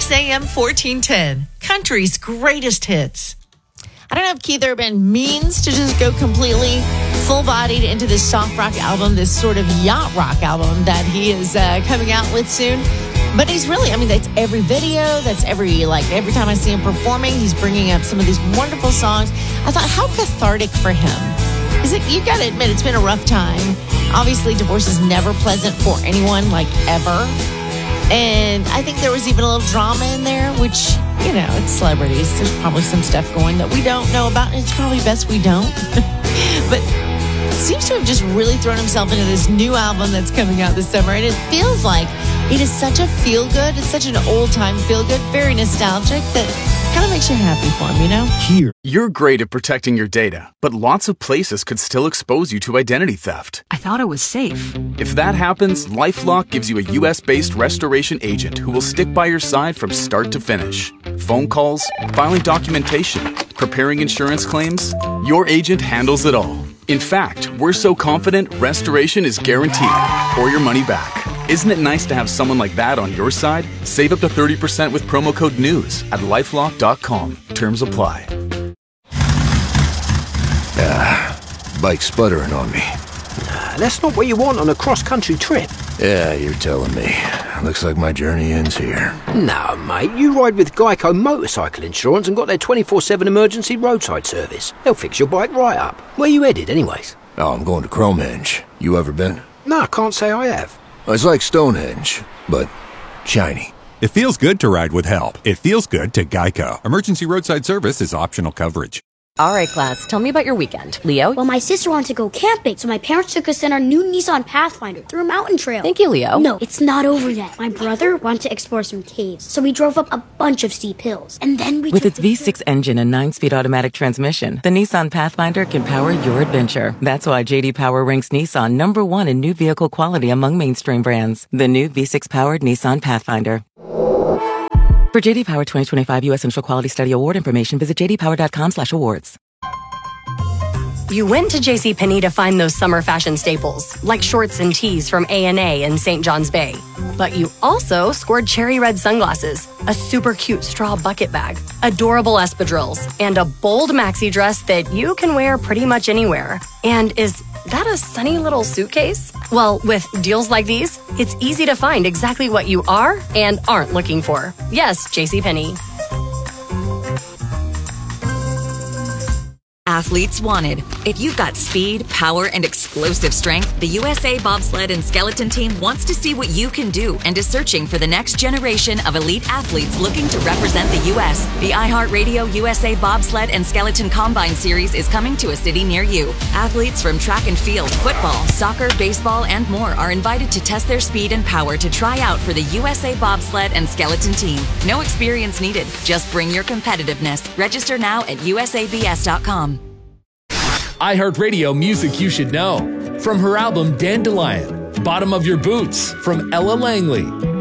Kicks AM 1410, country's greatest hits. I don't know if Keith Urban means to just go completely full-bodied into this soft rock album, this sort of yacht rock album that he is coming out with soon. But he's really, that's every video, that's every time I see him performing, he's bringing up some of these wonderful songs. I thought, how cathartic for him. You got to admit, it's been a rough time. Obviously, divorce is never pleasant for anyone, ever. And I think there was even a little drama in there, which, it's celebrities. There's probably some stuff going that we don't know about, and it's probably best we don't. But seems to have just really thrown himself into this new album that's coming out this summer. And it feels like it is such a feel-good. It's such an old-time feel-good, very nostalgic, that kind of makes you happy for him, Here, you're great at protecting your data, but lots of places could still expose you to identity theft. I thought it was safe. If that happens, LifeLock gives you a U.S.-based restoration agent who will stick by your side from start to finish. Phone calls, filing documentation, preparing insurance claims, your agent handles it all. In fact, we're so confident restoration is guaranteed or your money back. Isn't it nice to have someone like that on your side? Save up to 30% with promo code NEWS at LifeLock.com. Terms apply. Bike's sputtering on me. That's not what you want on a cross-country trip. Yeah, you're telling me. Looks like my journey ends here. No, mate, you ride with Geico Motorcycle Insurance and got their 24/7 emergency roadside service. They'll fix your bike right up. Where you headed, anyways? Oh, I'm going to Cromhenge. You ever been? No, I can't say I have. It's like Stonehenge, but shiny. It feels good to ride with help. It feels good to Geico. Emergency roadside service is optional coverage. All right, class, tell me about your weekend. Leo? Well, my sister wanted to go camping, so my parents took us in our new Nissan Pathfinder through a mountain trail. Thank you, Leo. No, it's not over yet. My brother wanted to explore some caves, so we drove up a bunch of steep hills. And then we With its V6 engine and 9-speed automatic transmission, the Nissan Pathfinder can power your adventure. That's why J.D. Power ranks Nissan number 1 in new vehicle quality among mainstream brands. The new V6-powered Nissan Pathfinder. For J.D. Power 2025 U.S. Central Quality Study Award information, visit jdpower.com/awards. You went to JCPenney to find those summer fashion staples, like shorts and tees from A&A and St. John's Bay. But you also scored cherry red sunglasses, a super cute straw bucket bag, adorable espadrilles, and a bold maxi dress that you can wear pretty much anywhere. And is that a sunny little suitcase? Well, with deals like these, it's easy to find exactly what you are and aren't looking for. Yes, JCPenney. Athletes wanted. If you've got speed, power, and explosive strength, the USA Bobsled and Skeleton Team wants to see what you can do and is searching for the next generation of elite athletes looking to represent the U.S. The iHeartRadio USA Bobsled and Skeleton Combine Series is coming to a city near you. Athletes from track and field, football, soccer, baseball, and more are invited to test their speed and power to try out for the USA Bobsled and Skeleton Team. No experience needed. Just bring your competitiveness. Register now at usabs.com. iHeartRadio music you should know. From her album Dandelion, Bottom of Your Boots from Ella Langley,